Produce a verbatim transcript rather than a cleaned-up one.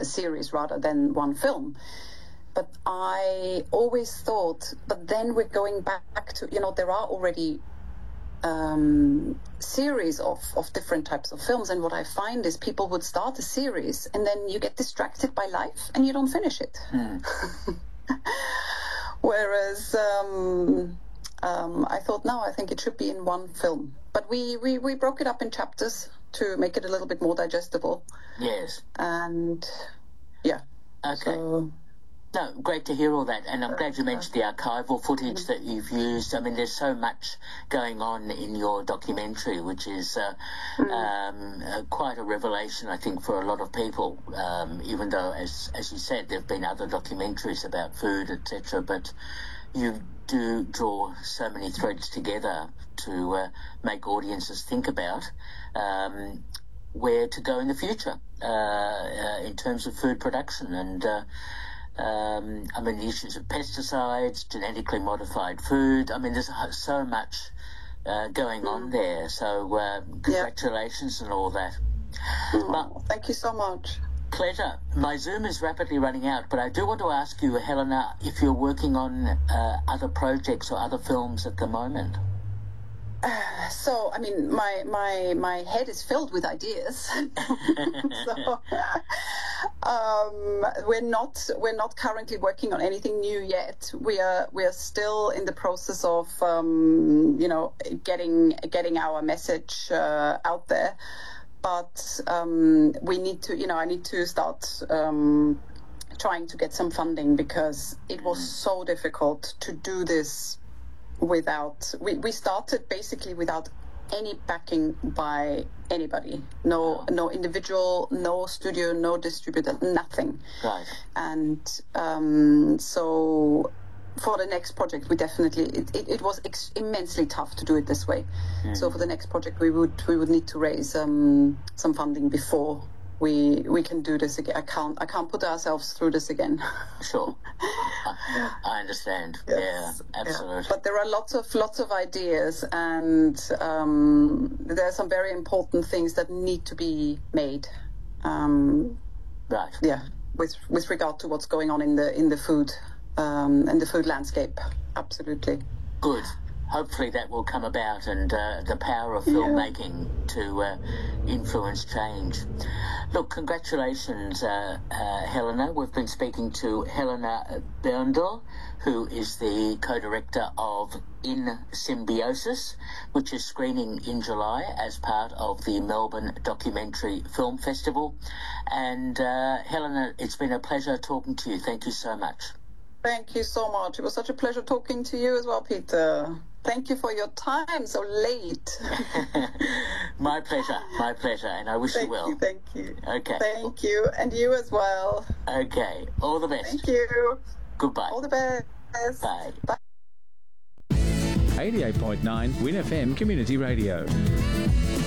a series rather than one film. But I always thought, but then we're going back to, you know, there are already um, series of, of different types of films. And what I find is people would start a series and then you get distracted by life and you don't finish it. Mm. Whereas um, um, I thought, no, I think it should be in one film. But we, we, we broke it up in chapters to make it a little bit more digestible. Yes. And, yeah. Okay. So, no, great to hear all that. And I'm glad you mentioned the archival footage mm-hmm. that you've used. I mean, there's so much going on in your documentary, which is uh, mm-hmm. um, uh, quite a revelation, I think, for a lot of people, um, even though, as as you said, there have been other documentaries about food, et cetera. But you do draw so many threads together to uh, make audiences think about um, where to go in the future uh, uh, in terms of food production. And uh, Um, I mean, the issues of pesticides, genetically modified food. I mean, there's so much uh, going on there. So uh, congratulations yeah. and all that. Oh, but, thank you so much. Pleasure. My Zoom is rapidly running out, but I do want to ask you, Helena, if you're working on uh, other projects or other films at the moment. Uh, so, I mean, my my my head is filled with ideas. so, um, we're not we're not currently working on anything new yet. We are we are still in the process of um, you know getting getting our message uh, out there. But um, we need to, you know, I need to start um, trying to get some funding because it was so difficult to do this. Without we, we started basically without any backing by anybody, no no individual, no studio, no distributor, nothing. Right. And um, so for the next project, we definitely it, it, it was ex- immensely tough to do it this way. Mm. So for the next project, we would we would need to raise um, some funding before we we can do this again. I can't I can't put ourselves through this again. Sure. I understand. Yes. Yeah, absolutely. Yeah. But there are lots of lots of ideas, and um, there are some very important things that need to be made. Um, right. Yeah, with with regard to what's going on in the in the food um, in the food landscape. Absolutely. Good. Hopefully that will come about, and uh, the power of filmmaking yeah. to uh, influence change. Look, congratulations, uh, uh, Helena. We've been speaking to Helena Berndl, who is the co-director of In Symbiosis, which is screening in July as part of the Melbourne Documentary Film Festival. And uh, Helena, it's been a pleasure talking to you. Thank you so much. Thank you so much. It was such a pleasure talking to you as well, Peter. Thank you for your time so late. My pleasure, my pleasure, and I wish thank you well. You, thank you. Okay. Thank you, and you as well. Okay, all the best. Thank you. Goodbye. All the best. Bye. Bye. eighty-eight point nine Win F M Community Radio.